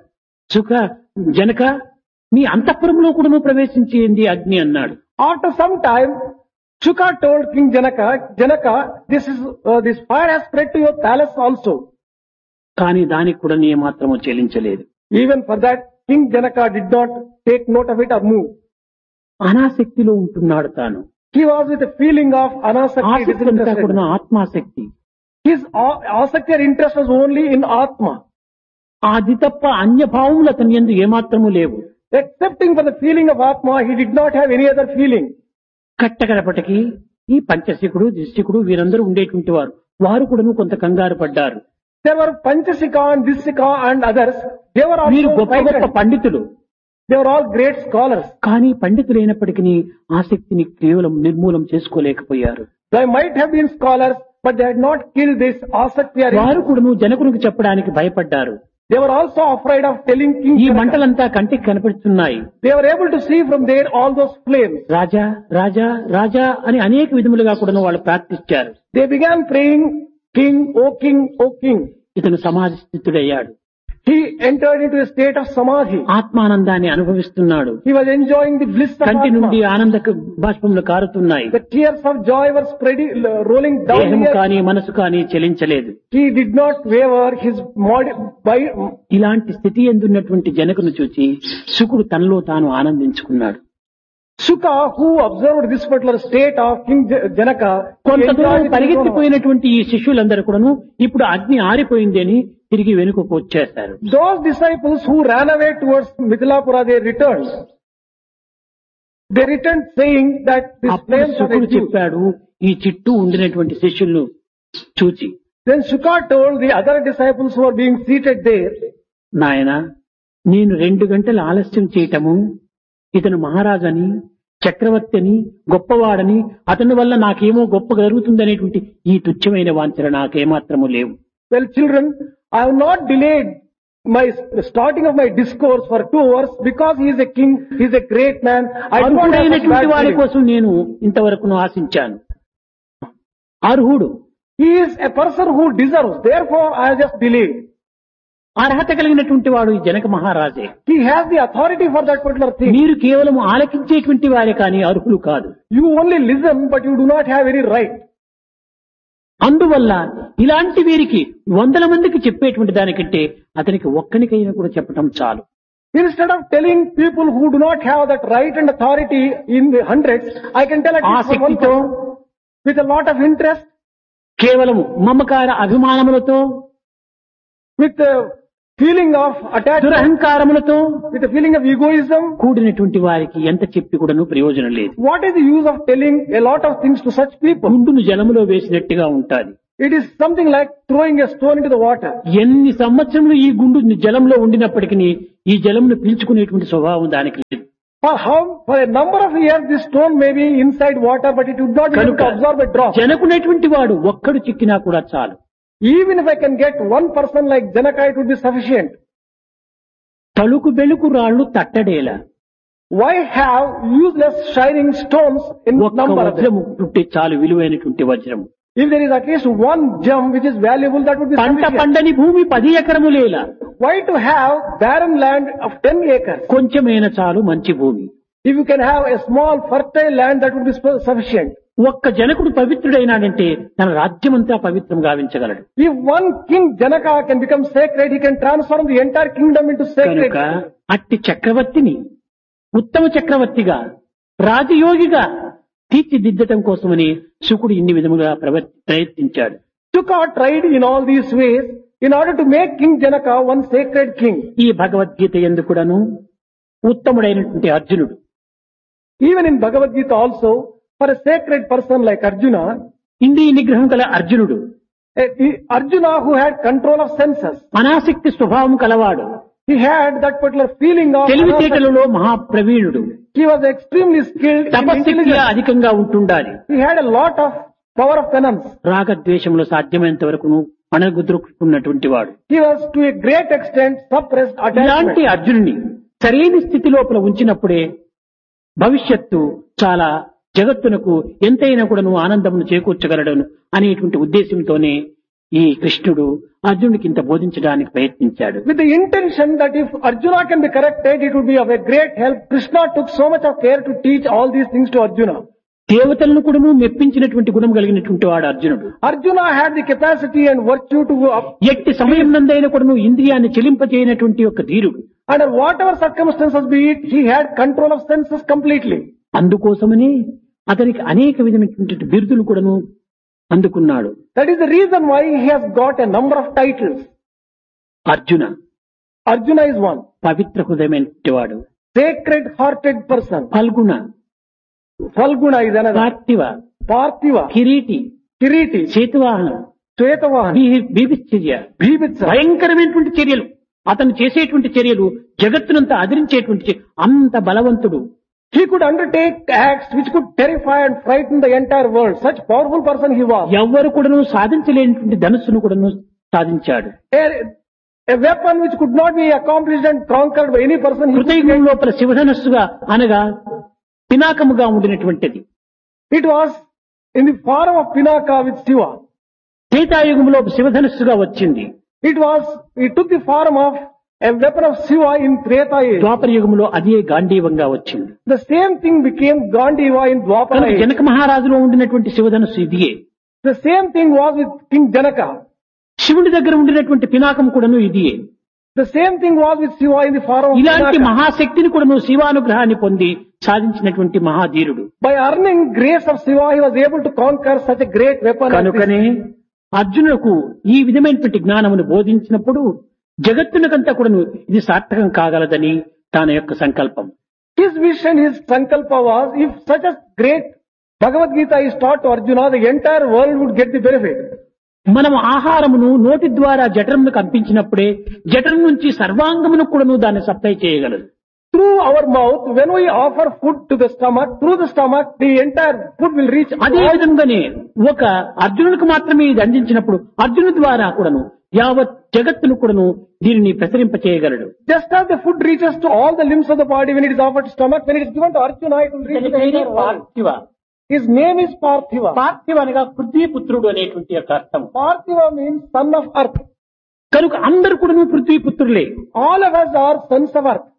జనక మీ అంతఃపురంలో కూడా ప్రవేశించింది అగ్ని అన్నాడు. After some time, Shuka told King Janaka, this fire has spread to your palace also. కానీ దానికి కూడా నీ మాత్రము చెల్లించలేదు. Even for that, King Janaka did not take note of it or move. అనాసక్తిలో ఉంటున్నాడు తాను. He was with a feeling of anasakti, ఆసక్తి అంతా disinterested. కూడా ఆత్మాసక్తి. His asakti or interest was only in Atma. అది తప్ప అన్య భావములు అతని యందు ఏమాత్రము లేవు. Excepting for the feeling of Atma, he did not have any other feeling. కట్టకడపటికి ఈ పంచశికుడు దిశికుడు వీరందరూ ఉండేటువంటి వారు కూడా కొంత కంగారు పడ్డారు. There were Panchasika and Dissika and others. They were వీరు also గొప్ప గొప్ప frightened. పండితులు. They were all great scholars. కానీ పండితులైనప్పటికీ ఆసక్తిని కేవలం నిర్మూలం చేసుకోలేకపోయారు. They might have been scholars, but they had not killed this asakti or వారు interest. కూడా జనకునికి చెప్పడానికి భయపడ్డారు. They were also afraid of telling King ఈ Janaka. మంటలంతా కంటికి కనిపిస్తున్నాయి. They were able to see from there all those flames. రాజా రాజా రాజా అని అనేక విధములుగా కూడా వాళ్ళు ప్రార్థించారు. They began praying, King, O King, O King. ఇతను సమాధి స్థితుడయ్యాడు. He entered into a state of samadhi. ఆత్మానందాన్ని అనుభవిస్తున్నాడు. He was enjoying the bliss of కంటి నుండి Atma. ఆనంద బాష్పములు కారుతున్నాయి. The tears of joy were spreading, rolling down దేహము here. కానీ మనసు కానీ చెలించలేదు. He did not waver his body. ఇలాంటి స్థితి ఎందున్నటువంటి జనకును చూచి శుకుడు తనలో తాను ఆనందించుకున్నాడు. Shuka, who observed this particular state of King Janaka, కొంత enjoyed దూరం it with his own heart. పరిగెత్తిపోయినటువంటి ఈ శిష్యులందరూ కూడాను ఇప్పుడు అగ్ని ఆరిపోయింది అని తిరిగి వెనుకకు వచ్చేశారు. Those disciples who ran away towards Mithilapura, they returned. They returned saying that this అప్పుడు flames are శుకుడు reduced. చెప్పాడు ఈ చుట్టూ ఉండినటువంటి శిష్యులను చూచి, Then Shuka told the other disciples who were being seated there, నాయనా నేను 2 గంటలు ఆలస్యం చేయటము, ఇతను మహారాజని చక్రవర్తి అని గొప్పవాడని అతని వల్ల నాకేమో గొప్ప జరుగుతుందనేటువంటి ఈ తుచ్చమైన వాంఛన నాకేమాత్రము లేవు. well children, I have not delayed my starting of my discourse for 2 hours because he is a king, he is a great man. I do not have such అర్హుడైనటువంటి bad వారి feelings. కోసం నేను ఇంతవరకు ఆశించాను. అర్హుడు He is a person who deserves, therefore I have just delayed. అర్హత కలిగినటువంటి వాడు ఈ Janaka మహారాజే. He has the authority for that particular thing. మీరు కేవలం ఆలకించేటువంటి వారే కానీ అర్హులు కాదు. You only listen, but you do not have any right. అందువల్ల ఇలాంటి వీరికి 100 మందికి చెప్పేటువంటి దానికంటే అతనికి ఒక్కనికైనా కూడా చెప్పటం చాలు. Instead of telling people who do not have that right and authority in the hundreds, I can tell at least for one ఆసక్తితో, person with a lot of interest, కేవలము మమకార అభిమానములతో, with feeling of attachment, దురహంకారములతో with a feeling of egoism. కూడినటువంటి వారికి ఎంత చెప్పి కూడాను ప్రయోజనం లేదు. What is the use of telling a lot of things to such people? గుండును జలములో వేసినట్టుగా ఉంటాది. It is something like throwing a stone into the water. ఎన్ని సంవత్సరములు ఈ గుండు జలంలో ఉండినప్పటికీ ఈ జలమును పీల్చుకునేటువంటి స్వభావం దానికి లేదు. For a number of years this stone may be inside water, but it would not be able to absorb a drop. జనకునేటువంటి వాడు ఒక్కడు చిక్కినా కూడా చాలు. Even if I can get one person like Janaka, it would be sufficient. తలుకు బెలుకు రాళ్లు తట్టడేలా. Why have useless shining stones in ఒక్క number of them? వజ్రము పుట్టే చాలు, విలువైనటువంటి వజ్రము. If there is at least one gem which is valuable, that would be పంట sufficient. పండని భూమి 10 ఎకరములేలా. Why to have barren land of 10 acres? కొంచెమైన చాలు మంచి భూమి. If you can have a small fertile land, that would be sufficient. ఒక్క జనకుడు పవిత్రుడైనాడంటే తన రాజ్యమంతా పవిత్రం గావించగలడు. If one king Janaka can become sacred, he can transform the entire kingdom into sacred. కనుక అట్టి చక్రవర్తిని ఉత్తమ చక్రవర్తిగా రాజయోగిగా తీర్చిదిద్దటం కోసమని శుకుడు ఇన్ని విధముగా ప్రయత్నించాడు. Shuka tried in all these ways in order to make King Janaka one sacred king. ఈ భగవద్గీత యందు కూడాను ఉత్తముడైనటువంటి అర్జునుడు, Even in Bhagavad Gita also, for a sacred person like Arjuna, ఇంద్రియ నిగ్రహం గల అర్జునుడు, Arjuna who had control of senses, అనాసక్తి స్వభావం కలవాడు, he had that particular feeling of తెలివితేటలలో మహాప్రవీణుడు, he was extremely skilled in తపశక్తి intelligence. అధికంగా ఉంటుండాలి. He had a lot of power of penance. రాగద్వేషములు సాధ్యమైనంత వరకు అణగుద్రుకున్నటువంటి వాడు. He was to a great extent suppressed ఇలాంటి attachment. అర్జునుని సరైన స్థితి లోపల ఉంచినప్పుడే భవిష్యత్తు చాలా జగత్తునకు ఎంతైనా కూడాను ఆనందమును చేకూర్చగలడను అనేటువంటి ఉద్దేశంతోనే ఈ కృష్ణుడు అర్జునుడికి ఇంత బోధించడానికి ప్రయత్నించాడు. With the intention that if Arjuna can be corrected, it would be of a great help, Krishna took so much of care to teach all these things to Arjuna. దేవతలను కూడాను మెప్పించినటువంటి గుణం కలిగినటువంటి వాడు అర్జునుడు. Arjuna had the capacity and virtue to ఎట్టి సమయం నందైనా కూడాను ఇంద్రియాన్ని చెలింపజేయనటువంటి ఒక ధీరుడు. under whatever circumstances be it, he had control of senses completely. అందుకోసమని అతనికి అనేక విధమైనటువంటి బిరుదులు కూడాను అందుకున్నాడు. That is the reason why he has got a number of titles. Arjuna, Arjuna is one. పవిత్ర హృదయమైనటువంటి వాడు. Sacred hearted person. Phalguna, Falguna is another. పార్థివ, Parthiva. Kireeti, Kiriti. చేతువాహనం, Svetavahan. బీభిశ్చర్య, Bhibitsa. భయంకరమైనటువంటి చర్యలు, అతను చేసేటువంటి చర్యలు జగత్తునంతా అదిరించేటువంటి అంత బలవంతుడు. He could undertake acts which could terrify and frighten the entire world. Such powerful person he was. ఎవ్వరు కూడాను సాధించలేనటువంటి ధనుస్సును కూడాను సాధించాడు. A weapon which could not be accomplished and conquered by any person. He హృదయం లోపల శివధనస్సుగా అనగా పినాకముగా ఉండినటువంటిది. It was in the form of Pinaka with Shiva. త్రేతాయుగంలో శివధనస్సుగా వచ్చింది. It took the form of a weapon of Shiva in Treta age. ద్వాపర యుగంలో అదే గాంధీవంగా వచ్చింది. The same thing became Gandiva in Dwapara కనుక age. Janaka మహారాజులో ఉండినటువంటి శివధనస్సు ఇదియే. The same thing was with King Janaka. శివుడి దగ్గర ఉండినటువంటి పినాకం కూడాను ఇదియే. The same thing was with Shiva in the form of ఇలాంటి Pinaka. మహాశక్తిని కూడాను శివానుగ్రహాన్ని పొంది సాధించినటువంటి మహాధీరుడు. By earning grace of Shiva, he was able to conquer such a great weapon. as కనుకనే అర్జునులకు ఈ విధమైనటువంటి జ్ఞానమును బోధించినప్పుడు జగత్తునకంతా కూడాను ఇది సార్థకం కాగలదని తన యొక్క సంకల్పం. His vision, his sankalpa was, if such a great Bhagavad Gita is taught to Arjuna, the entire world would get the benefit. మనం ఆహారమును నోటి ద్వారా జఠరమును కంపించినప్పుడే జఠరం నుంచి సర్వాంగమును కూడాను దాన్ని సప్లై చేయగలదు. Through our mouth, when we offer food to the stomach, through the stomach, the entire food will reach. అదే విధంగానే ఒక అర్జునుడికి మాత్రమే ఇది అందించినప్పుడు అర్జునుడి ద్వారా కూడాను యావత్ జగత్తును కూడాను దీనిని ప్రసరింప చేయగలడు. Just as the food reaches to all the limbs of the body when it is offered to stomach, when it is given to Arjuna, it will reach to the entire world. పార్థివ. His name is Parthiva. పార్థివ అనగా పృథ్వీపుత్రుడు అనేటువంటి యొక్క అర్థం. Parthiva means son of earth. కనుక అందరూ కూడాను పృథ్వీపుత్రులే. All of us are sons of earth.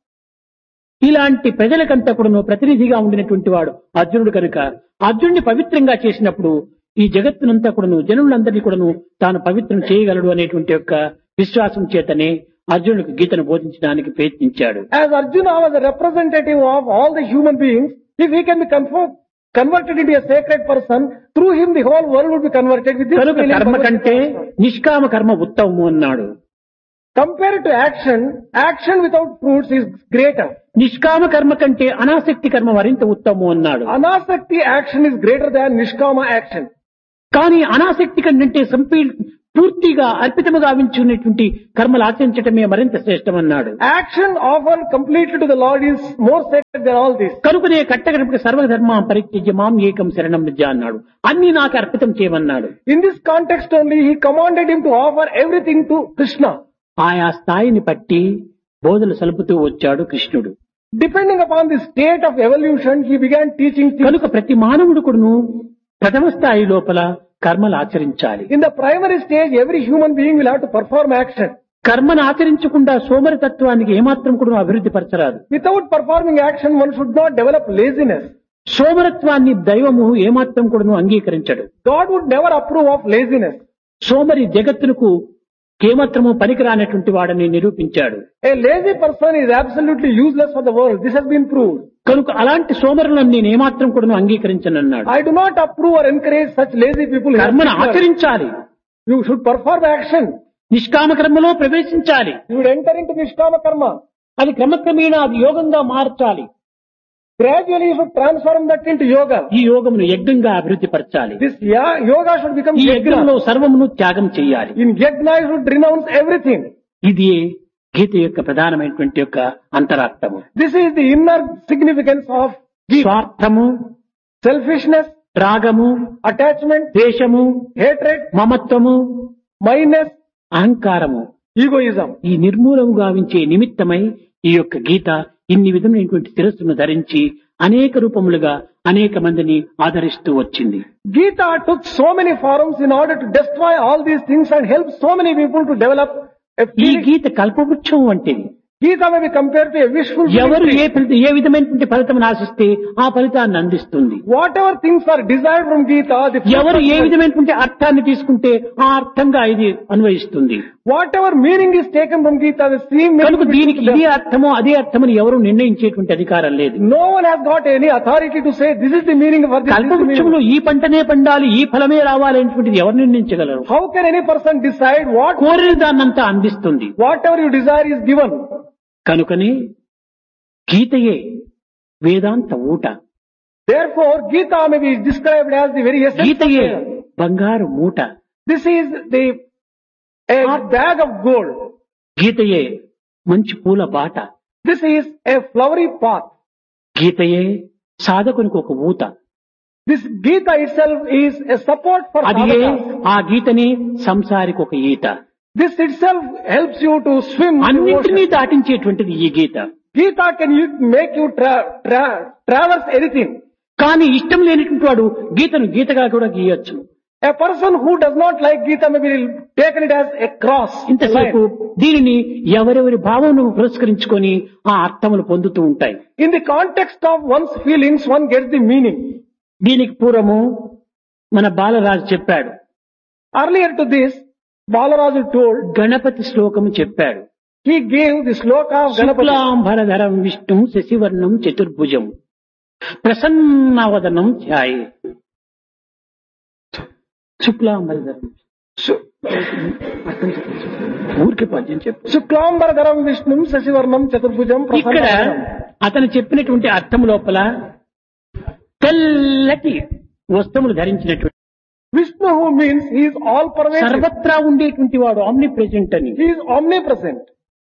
ఇలాంటి ప్రజలకంతా కూడాను ప్రతినిధిగా ఉండినటువంటి వాడు అర్జునుడు. కనుక అర్జునుడిని పవిత్రంగా చేసినప్పుడు ఈ జగత్తునంతా కూడాను జనులందరినీ కూడాను తాను పవిత్రం చేయగలడు అనేటువంటి యొక్క విశ్వాసం చేతనే అర్జునుడికి గీతను బోధించడానికి ప్రయత్నించాడు. As Arjuna was a representative of all the human beings, if he can be converted into a sacred person, through him the whole world would be converted with this కనుక feeling. కర్మ కంటే నిష్కామ కర్మ ఉత్తమము అన్నాడు. Compared to action, action without fruits is greater. నిష్కామ కర్మ కంటే అనాసక్తి కర్మ మరింత ఉత్తమం అన్నాడు. Anasakti action is greater than Nishkama action. కానీ అనాసక్తి కంటే పూర్తిగా అర్పితముగా గావించున్నటువంటి కర్మలు ఆచరించటమే మరింత శ్రేష్టమన్నాడు. Action offered completely to the Lord is more sacred than all this. కనుకనే కట్టకడపకి సర్వధర్మ పరిత్యజ్య మాం ఏకం శరణం వ్రజ అన్నాడు. అన్ని నాకు అర్పితం చేయమన్నాడు. In this context only, he commanded him to offer everything to Krishna. ఆయా స్థాయిని బట్టి బోధలు సలుపుతూ వచ్చాడు కృష్ణుడు. Depending upon the state of evolution, he began teaching things. కనుక ప్రతి మానవుడు కూడాను ప్రథమ స్థాయి లోపల కర్మలు ఆచరించాలి. In the primary stage, every human being will have to perform action. కర్మను ఆచరించకుండా సోమరితత్వానికి ఏమాత్రం కూడా అభివృద్ధి పరచరాదు. Without performing action, one should not develop laziness. సోమరత్వాన్ని దైవము ఏమాత్రం కూడా అంగీకరించడు. God would never approve of laziness. సోమరి జగత్తునకు ఏమాత్రము పనికిరానటువంటి వాడని నిరూపించాడు. A lazy person is absolutely useless for the world. This has been proved. కనుక అలాంటి సోమరులను నేను ఏమాత్రం కూడా అంగీకరించనన్నాడు. I do not approve or encourage such lazy people. కర్మను ఆచరించాలి. You should perform action. నిష్కామ కర్మలో ప్రవేశించాలి. You would enter into Nishkama karma. అది క్రమక్రమేణా అది యోగంగా మార్చాలి. Gradually you should transform that into yoga. ఈ యోగమును యజ్ఞంగా అభివృద్ధి పరచాలి. This yoga should become ఈ యజ్ఞంలో yajna. సర్వమును త్యాగం చేయాలి. In yajna you should renounce everything. ఇది గీత యొక్క ప్రధానమైనటువంటి యొక్క అంతరార్థము. This is the inner significance of స్వార్థము, selfishness, రాగము, attachment, ద్వేషము, hatred, మమత్వము, mindness, అహంకారము egoism. ఈ నిర్మూలము గావించే నిమిత్తమై ఈ యొక్క గీత ఇన్ని విధమైనటువంటి శిరస్సును ధరించి అనేక రూపములుగా అనేక మందిని ఆదరిస్తూ వచ్చింది. Gita took so many forms in order to destroy all these things and help so many people to develop a ఈ feeling. గీత కల్పవృక్షం వంటిది. Gita may be compared to a wishful ఎవరు thinking. ఏ విధమైనటువంటి ఫలితం ఆశిస్తే ఆ ఫలితాన్ని అందిస్తుంది. Whatever things are desired from Gita, the ఎవరు ఏ విధమైనటువంటి అర్థాన్ని తీసుకుంటే ఆ అర్థంగా ఇది అన్వయిస్తుంది. whatever meaning is taken from Gita, the same కనుక meaning. దీనికి ఇదే అర్థమో అదే అర్థమని ఎవరు నిర్ణయించేటువంటి అధికారం లేదు. No one has got any authority to say this is the meaning for this. This is the కల్పవృక్షంలో meaning. ఈ పంటనే పండాలి, ఈ ఫలమే రావాలనేటువంటిది ఎవరు నిర్ణయించగలరు? How can any person decide what కోరిన దాన్నంతా అందిస్తుంది. whatever you desire is given? కనుకని గీతయే వేదాంత ఊట, Therefore, Gita may be described as the very essence of గీతయే Vedanta. బంగారు మూట, This is a bag of gold. గీతయే మంచి పూల బాట, This is a flowery path. గీతయే సాధకునికి ఒక ఊత. This Gita itself is a support for అదియే sadhakas. ఆ గీతని సంసారికి ఒక ఈత. This itself helps you to swim in the అన్నింటినీ ocean. దాటించేటువంటిది ఈ గీత. Gita can make you traverse anything. కానీ ఇష్టం లేనిటువంటి వాడు గీతను గీతగా కూడా గీయొచ్చు. A person who does not like Gita may be taken it as a cross. ఇంతసేపు దీనిని ఎవరెవరి భావనను పురస్కరించుకొని ఆ అర్థములు పొందుతూ ఉంటాయి. In the context of one's feelings, one gets the meaning. దీనికి పూర్వము మన బాలరాజు చెప్పాడు. Earlier to this, Balaraju told, Ganapati శ్లోకము చెప్పాడు. he gave the sloka of Ganapati. శుక్లాంబరధరం విష్ణుం శశివర్ణం చతుర్భుజం ప్రసన్నవదనం ధ్యాయే. శుక్లాంబరధరం ఊరికి పద్యం చెప్పు. Shuklambaradharam Vishnum Sasivarnam Chaturbhujam ఇక్కడ Prasannavanam. అతను చెప్పినటువంటి అర్థం లోపల తెల్లటి వస్త్రములు ధరించినటువంటి Vishnu who means he is all pervasive. సర్వత్రా ఉండేటువంటి వాడు ఆమ్ని ప్రెజెంట్ అని. He is omnipresent.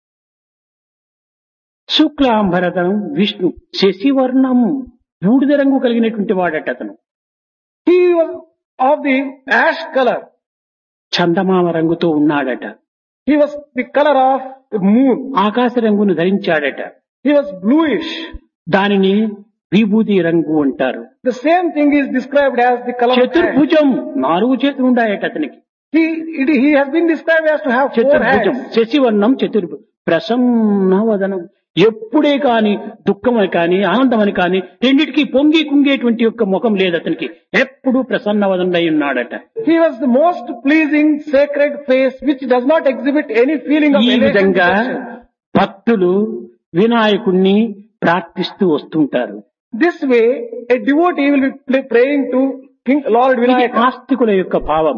శుక్లాంబరధరం విష్ణు శశివర్ణం బూడిద రంగు కలిగినటువంటి వాడట అతను. He was of the ash color. చందమామ రంగుతో ఉన్నాడట. He was the color of the moon. ఆకాశ రంగును ధరించాడట. He was bluish. దానిని విభూది రంగు అంటారు. The same thing is described as the color of ash. చతుర్భుజం 4 చేతులు ఉన్నాయట అతనికి. He has been described as to have 4 చతుర్భుజం hands. శశివర్ణం చతుర్భుజం ప్రసన్నవదనం. ఎప్పుడే కాని దుఃఖమని కాని ఆనందమని కాని రెండిటికి పొంగి కుంగేటువంటి యొక్క ముఖం లేదు అతనికి. ఎప్పుడు ప్రసన్నవదనై ఉన్నాడట. He was the most pleasing sacred face which does not exhibit any feeling of ఈ elation. విధంగా భక్తులు వినాయకుణ్ణి ప్రార్థిస్తూ వస్తుంటారు. This way, a devotee will be praying to King Lord ఇది Vinayaka. ఆస్తికుల యొక్క భావము.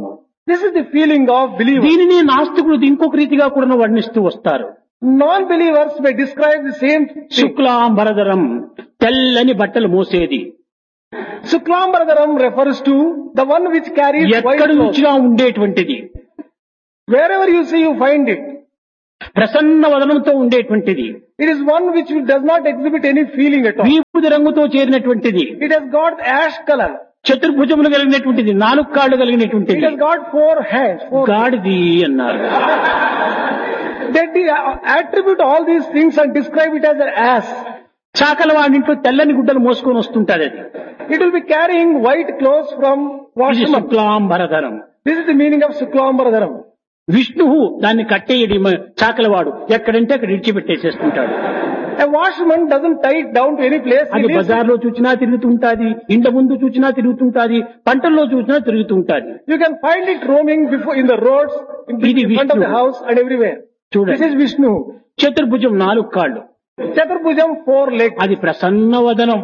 This is the feeling of believers. దీనిని నాస్తికులు ఇంకొక రీతిగా కూడా వర్ణిస్తూ వస్తారు. Non-believers may describe the same thing. శుక్లాంబరధరం, తెల్లని బట్టలు మోసేది. Shuklambaradaram refers to the one which carries white ఎక్కడ clothes. రుచిగా ఉండేటువంటిది, Wherever you see, you find it. Prasanna వదనంతో ఉండేటువంటిది, It is one which does not exhibit any feeling at all. వీపుది రంగుతో చేరినటువంటిది, It has got ash color. చతుర్భుజములు కలిగినటువంటిది, 4 కాళ్ళు It కలిగినటువంటిది. has got 4 hands. గాడిది అన్నారు. They attribute all these things and describe it as an ass. చాకల వాడింట్లో తెల్లని గుడ్డలు మోసుకొని వస్తుంటాది. అది It will be carrying white clothes from ఇది washroom. శుక్లాంబరధరం. This is the meaning of Shuklambaradaram. విష్ణువు దాన్ని కట్టేయడి చాకలవాడు ఎక్కడంటే అక్కడ ఇడిచిపెట్టేసేస్తుంటాడు. A washerman doesn't tie it down to any place. అది బజార్లో చూచినా తిరుగుతుంటాది, ఇంట ముందు చూచినా తిరుగుతుంటాది, పంటల్లో చూచినా తిరుగుతుంటాది. You can find it roaming before in the roads, in front of the house and everywhere. This is Vishnu. చతుర్భుజం 4 కాళ్ళు, Chaturbhujam 4 legs. అది ప్రసన్న వదనం.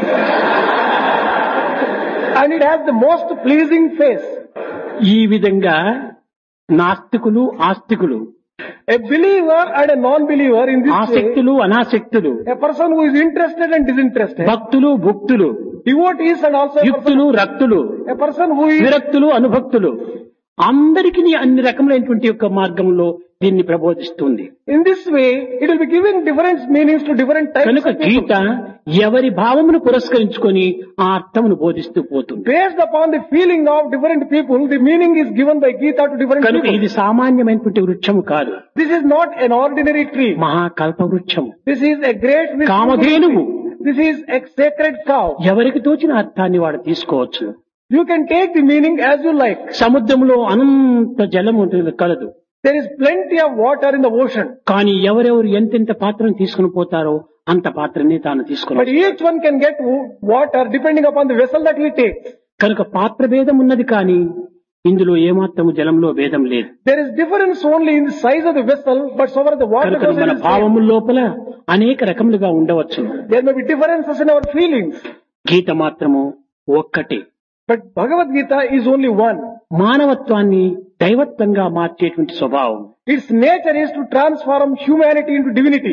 And it has the most pleasing face. ఈ విధంగా నాస్తికులు ఆస్తికులు, A believer and a non-believer in this way, ఆసక్తులు అనాసక్తులు, a person who is interested and disinterested, భక్తులు భుక్తులు, devotees and also యుక్తులు రక్తులు, a person who is విరక్తులు అనుభక్తులు, అందరికీ అన్ని రకములైనటువంటి యొక్క మార్గంలో దీన్ని ప్రబోధిస్తుంది. in this way, it will be giving different meanings to different types కనుక of people. గీత ఎవరి భావమును పురస్కరించుకొని ఆ అర్థమును బోధిస్తూ పోతుంది. Based upon the feeling of different people, the meaning is given by Gita to different కనుక people. ఇది సామాన్యమైనటువంటి వృక్షము కాదు, This is not an ordinary tree. మహాకల్ప వృక్షము, This is a great wisdom. Kamadhenu. This is a sacred cow. ఎవరికి తోచిన అర్థాన్ని వాడు తీసుకోవచ్చు. You can take the meaning as you like. సముద్రంలో అనంత జలము కలదు, There is plenty of water in the ocean. కానీ ఎవరెవరు ఎంతెంత పాత్రను తీసుకుని పోతారో అంత పాత్రని తాను But తీసుకుని. each one can get water depending upon the vessel that he takes. కనుక పాత్ర భేదం ఉన్నది, కానీ ఇందులో ఏమాత్రము జలంలో భేదం లేదు. There is difference only in the size of the vessel, but so far as the water కనుక goes, మన it is same. భావము లోపల అనేక రకములుగా ఉండవచ్చు. There may be differences in our feelings. గీత మాత్రము ఒక్కటే. But Bhagavad Gita is only one. మానవత్వాన్ని దైవత్వంగా మార్చేటువంటి స్వభావం. Its nature is to transform humanity into divinity.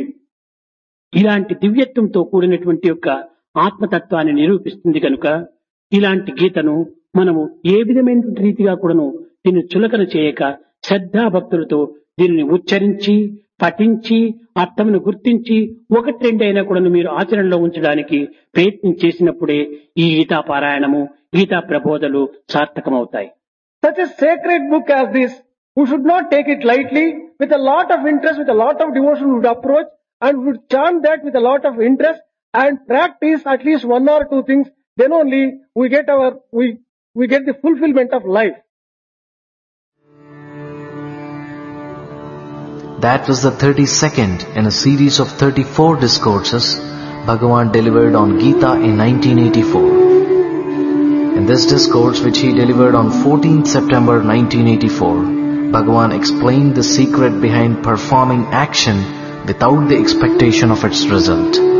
ఇలాంటి దివ్యత్వంతో కూడినటువంటి యొక్క ఆత్మతత్వాన్ని నిరూపిస్తుంది. కనుక ఇలాంటి గీతను మనము ఏ విధమైన రీతిగా కూడాను దీన్ని చులకన చేయక శ్రద్ధాభక్తులతో దీనిని ఉచ్చరించి పఠించి అర్థమును గుర్తించి 1-2 అయినా కూడా మీరు ఆచరణలో ఉంచడానికి ప్రయత్నం చేసినప్పుడే ఈ గీతా పారాయణము Gita ప్రబోధలు సార్థకమవుతాయి. Such a sacred book as this, who should not take it lightly, with a lot of interest, with a lot of devotion would approach and would chant that with a lot of interest and practice at least 1 or 2 things, then only we get the fulfillment of life. That was the 32nd in a series of 34 discourses Bhagavan delivered on Gita in 1984. In this discourse, which he delivered on 14th September 1984, Bhagavan explained the secret behind performing action without the expectation of its result.